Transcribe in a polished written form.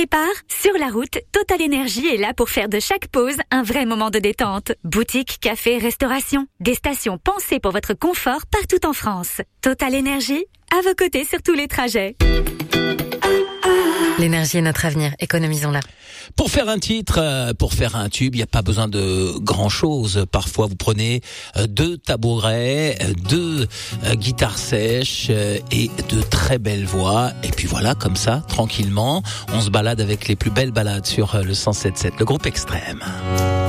départ, sur la route, Total Énergie est là pour faire de chaque pause un vrai moment de détente. Boutique, café, restauration. Des stations pensées pour votre confort partout en France. Total Énergie, à vos côtés sur tous les trajets. L'énergie est notre avenir, économisons-la. Pour faire un titre, pour faire un tube, il n'y a pas besoin de grand-chose. Parfois, vous prenez 2 tabourets, 2 guitares sèches et de très belles voix. Et puis voilà, comme ça, tranquillement, on se balade avec les plus belles balades sur le 107.7, le groupe Extrême.